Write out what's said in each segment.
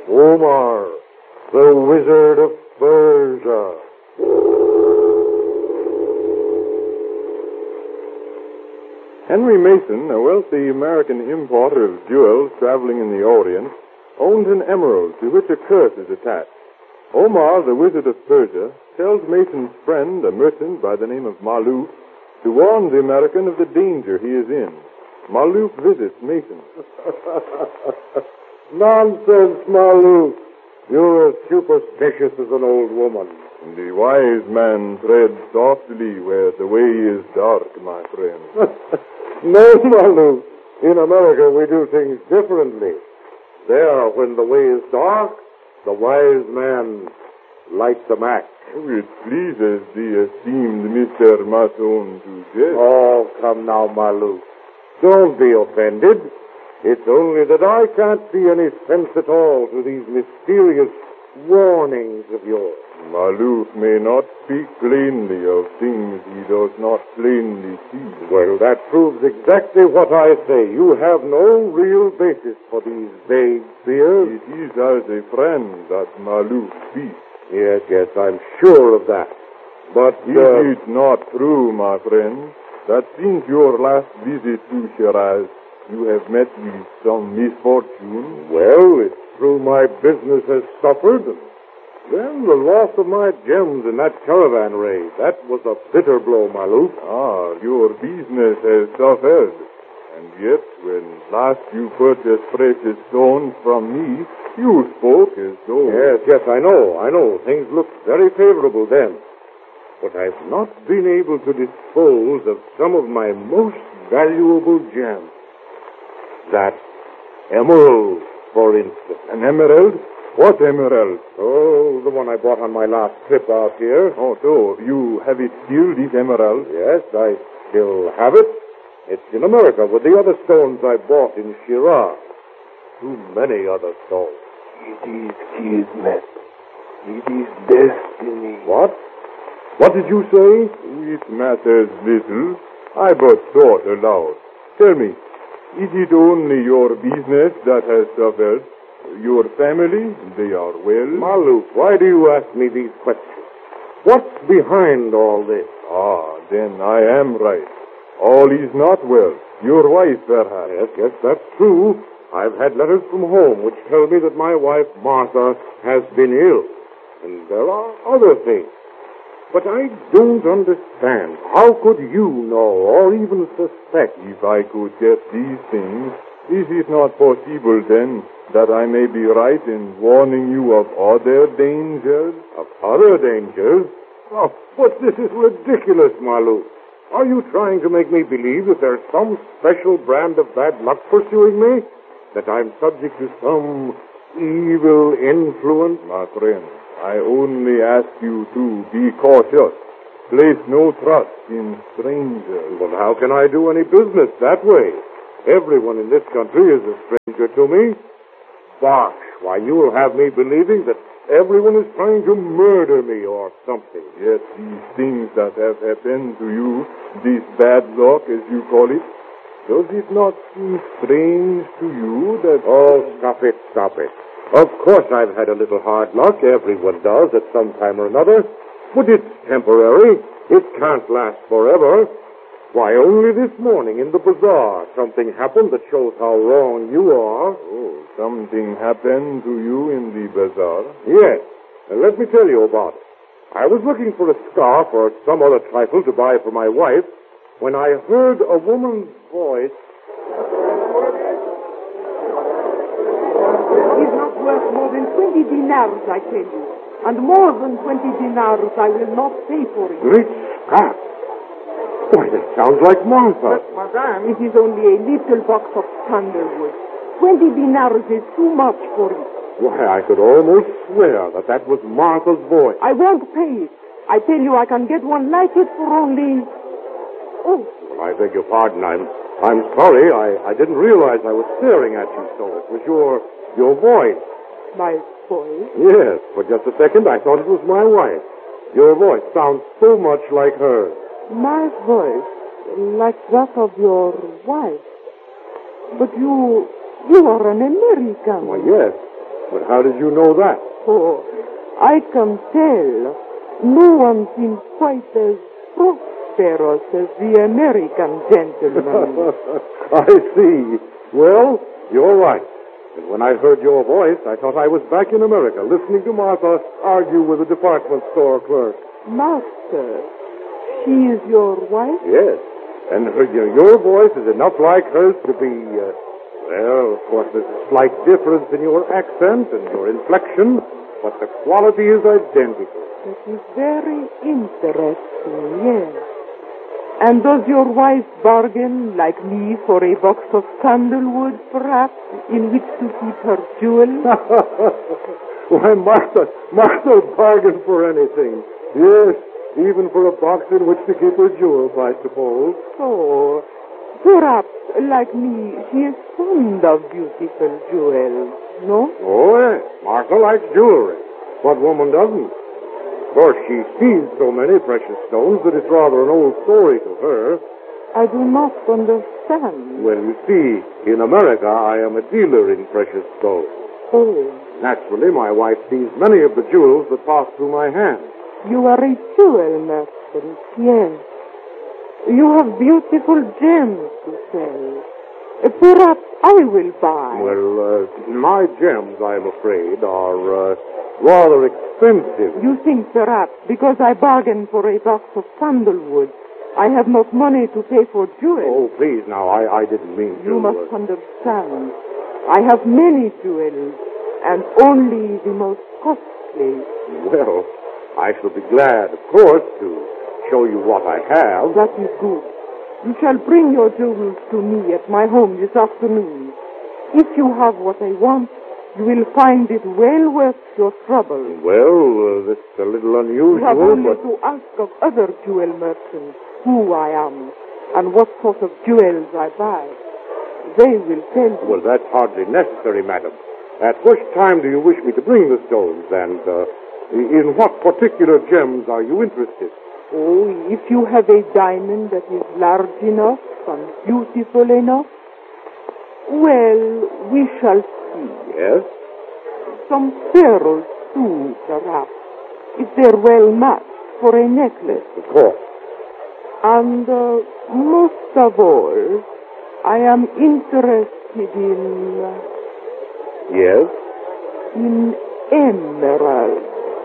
Omar, the Wizard of Persia. Henry Mason, a wealthy American importer of jewels traveling in the Orient, owns an emerald to which a curse is attached. Omar, the Wizard of Persia, tells Mason's friend, a merchant by the name of Malouf, to warn the American of the danger he is in. Malouf visits Mason. Nonsense, Malouf. You're as superstitious as an old woman. The wise man treads softly where the way is dark, my friend. No, Malouf. In America, we do things differently. There, when the way is dark, the wise man lights a match. It pleases the esteemed Mr. Masson to jest. Oh, come now, Malouf. Don't be offended. It's only that I can't see any sense at all to these mysterious warnings of yours. Malouf may not speak plainly of things he does not plainly see. Well, that proves exactly what I say. You have no real basis for these vague fears. It is as a friend that Malouf speaks. Yes, I'm sure of that. But is it not true, my friend, that since your last visit to Shiraz, you have met with some misfortune? Well, it's true my business has suffered. Then the loss of my gems in that caravan raid, that was a bitter blow, Malouf. Ah, your business has suffered. And yet, when last you purchased precious stones from me, you spoke as though... Yes, I know. Things looked very favorable then. But I've not been able to dispose of some of my most valuable gems. That emerald, for instance. An emerald? What emerald? Oh, the one I bought on my last trip out here. Oh, so you have it still, this emerald? Yes, I still have it. It's in America with the other stones I bought in Shiraz. Too many other stones. It is kismet. It is destiny. What? What did you say? It matters little. I but thought aloud. Tell me, is it only your business that has suffered? Your family, they are well? Malouf, why do you ask me these questions? What's behind all this? Ah, then I am right. All is not well. Your wife, perhaps. Yes, that's true. I've had letters from home which tell me that my wife, Martha, has been ill. And there are other things. But I don't understand. How could you know or even suspect? If I could get these things, is it not possible, then, that I may be right in warning you of other dangers? Of other dangers? Oh, but this is ridiculous, Malouf. Are you trying to make me believe that there's some special brand of bad luck pursuing me? That I'm subject to some evil influence? My friend, I only ask you to be cautious. Place no trust in strangers. But how can I do any business that way? Everyone in this country is a stranger to me. Bosh, why, you'll have me believing that everyone is trying to murder me or something. Yet these things that have happened to you, this bad luck, as you call it, does it not seem strange to you that... Oh, stop it. Of course I've had a little hard luck. Everyone does at some time or another. But it's temporary. It can't last forever. Why, only this morning in the bazaar, something happened that shows how wrong you are. Oh, something happened to you in the bazaar? Yes. And let me tell you about it. I was looking for a scarf or some other trifle to buy for my wife when I heard a woman's voice. He's not worth more than 20 dinars, I tell you. And more than 20 dinars I will not pay for it. Great Scott! Why, that sounds like Martha. But, madame, it is only a little box of sandalwood. 20 dinars is too much for it. Why, I could almost swear that was Martha's voice. I won't pay it. I tell you I can get one like it for only... Oh. I beg your pardon. I'm sorry. I didn't realize I was staring at you so. It was your voice. My voice? Yes. For just a second, I thought it was my wife. Your voice sounds so much like hers. My voice? Like that of your wife? But you are an American. Why, yes. But how did you know that? Oh, I can tell. No one seems quite as prosperous as the American gentleman. I see. Well, you're right. And when I heard your voice, I thought I was back in America, listening to Martha argue with a department store clerk. Master, she is your wife? Yes. And your voice is enough like hers to be, well, of course, there's a slight difference in your accent and your inflection, but the quality is identical. That is very interesting, yes. And does your wife bargain, like me, for a box of sandalwood, perhaps, in which to keep her jewels? Why, Martha bargained for anything. Yes, even for a box in which to keep her jewels, I suppose. Oh, perhaps, like me, she is fond of beautiful jewels, no? Oh, yes. Martha likes jewelry. What woman doesn't? Of course, she sees so many precious stones that it's rather an old story to her. I do not understand. Well, you see, in America, I am a dealer in precious stones. Oh, Naturally, my wife sees many of the jewels that pass through my hands. you are a jewel merchant, yes. You have beautiful gems to sell. Perhaps I will buy. Well, my gems, I'm afraid, are rather expensive. You think perhaps because I bargained for a box of sandalwood, I have not money to pay for jewels. Oh, please, now, I didn't mean to... You must understand. I have many jewels, and only the most costly. Well, I shall be glad, of course, to show you what I have. That is good. You shall bring your jewels to me at my home this afternoon. If you have what I want, you will find it well worth your trouble. Well, that's a little unusual, You have only but... to ask of other jewel merchants who I am and what sort of jewels I buy. They will tell you. Well, that's hardly necessary, madam. At which time do you wish me to bring the stones, and in what particular gems are you interested? Oh, if you have a diamond that is large enough and beautiful enough, well, we shall see. Yes? Some pearls, too, perhaps, if they're well matched for a necklace. Of course. And most of all, I am interested Yes? in emeralds.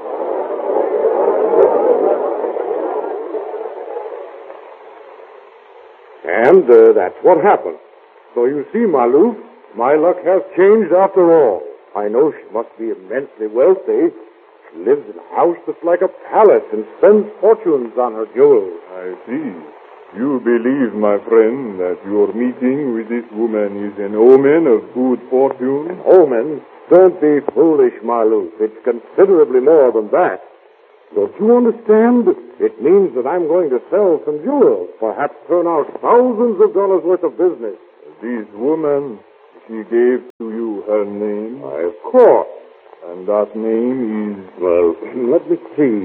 And that's what happened. So you see, Malou, my luck has changed after all. I know she must be immensely wealthy. She lives in a house that's like a palace and spends fortunes on her jewels. I see. You believe, my friend, that your meeting with this woman is an omen of good fortune? Omen? Don't be foolish, Malou. It's considerably more than that. Don't you understand? It means that I'm going to sell some jewels, perhaps turn out thousands of dollars worth of business. This woman, she gave to you her name? Why, of course. And that name is... Well, let me see.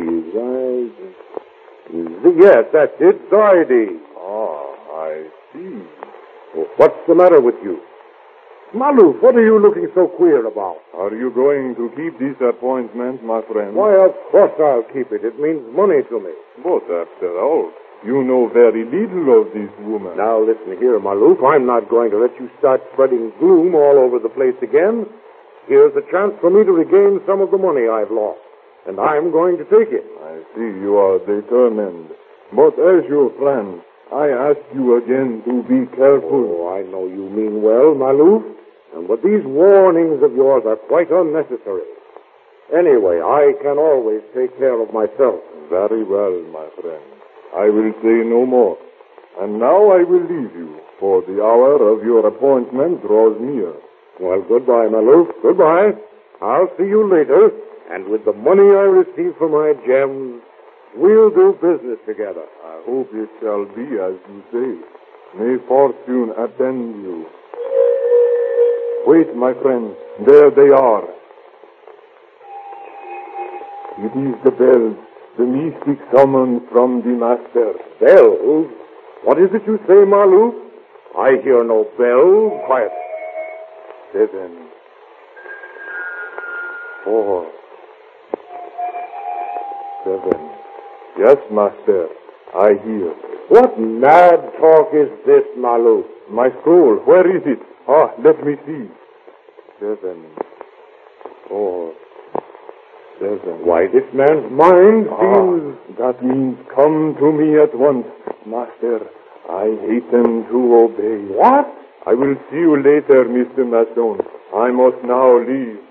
Yes, that's it. Zaidi. Ah, I see. Well, what's the matter with you? Malou, what are you looking so queer about? Are you going to keep this appointment, my friend? Why, of course I'll keep it. It means money to me. But after all, you know very little of this woman. Now, listen here, Malou. I'm not going to let you start spreading gloom all over the place again. Here's a chance for me to regain some of the money I've lost. And I'm going to take it. I see you are determined. But as your friend, I ask you again to be careful. Oh, I know you mean well, Malou. But these warnings of yours are quite unnecessary. Anyway, I can always take care of myself. Very well, my friend. I will say no more. And now I will leave you, for the hour of your appointment draws near. Well, goodbye, Malou. Goodbye. I'll see you later. And with the money I receive for my gems, we'll do business together. I hope it shall be as you say. May fortune attend you. Wait, my friend. There they are. It is the bells, the mystic summons from the master. Bells? What is it you say, Malou? I hear no bells. Quiet. 7, 4, 7. Yes, master. I hear. What mad talk is this, Malu? My scroll, where is it? Ah, let me see. 7, 4, 7. Why, this man's mind seems... That means come to me at once, master. I hasten to obey. What? I will see you later, Mr. Masson. I must now leave.